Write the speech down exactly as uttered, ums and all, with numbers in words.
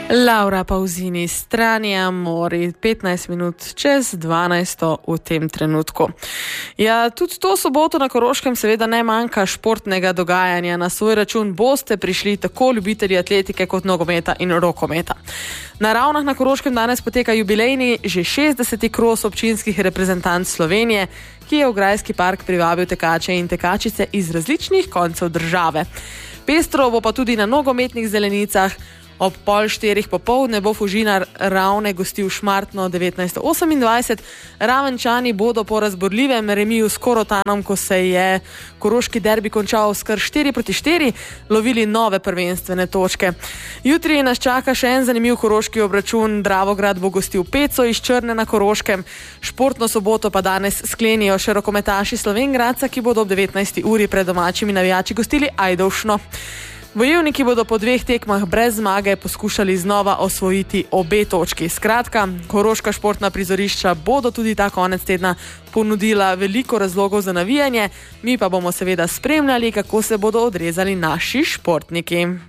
Laura Pauzini, Strani Amori, petnajst minut čez dvanajsto v tem trenutku. Ja, tudi to soboto na Koroškem seveda ne manjka športnega dogajanja. Na svoj račun boste prišli tako ljubitelji atletike kot nogometa in rokometa. Na Ravnah na Koroškem danes poteka jubilejni že šestdeseti kros občinskih reprezentanc Slovenije, ki je v Grajski park privabil tekače in tekačice iz različnih koncev države. Pestro bo pa tudi na nogometnih zelenicah. Ob pol štirih popoldne bo Fužinar Ravne gostil Šmartno devetnajststo osemindvajset. Ravenčani bodo po razborljivem remiju s Korotanom, ko se je koroški derbi končal s kar štiri proti štiri, lovili nove prvenstvene točke. Jutri nas čaka še en zanimiv koroški obračun. Dravograd bo gostil Peco iz Črne na Koroškem. Športno soboto pa danes sklenijo še rokometaši Slovenj Gradca, ki bodo ob devetnajsti uri pred domačimi navijači gostili Ajdovšno. Bojevniki bodo po dveh tekmah brez zmage poskušali znova osvojiti obe točki. Skratka, koroška športna prizorišča bodo tudi ta konec tedna ponudila veliko razlogov za navijanje, mi pa bomo seveda spremljali, kako se bodo odrezali naši športniki.